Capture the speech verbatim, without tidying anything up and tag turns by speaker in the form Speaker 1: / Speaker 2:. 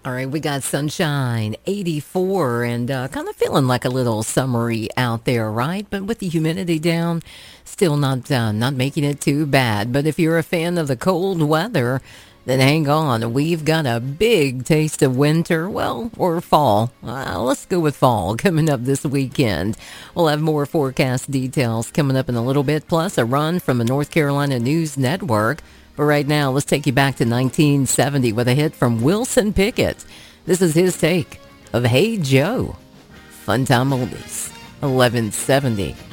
Speaker 1: All right, we got sunshine, eighty-four, and uh, kind of feeling like a little summery out there, right? But with the humidity down, still not uh, not making it too bad. But if you're a fan of the cold weather, then hang on. We've got a big taste of winter, well, or fall. Uh, let's go with fall coming up this weekend. We'll have more forecast details coming up in a little bit, plus a run from the North Carolina News Network. But right now, let's take you back to nineteen seventy with a hit from Wilson Pickett. This is his take of Hey Joe. Fun time oldies, eleven seventy.